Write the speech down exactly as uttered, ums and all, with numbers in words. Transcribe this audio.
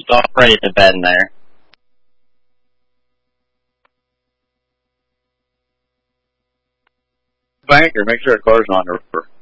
So I'm ready to bed in there. Banker, make sure the car's on the roofer.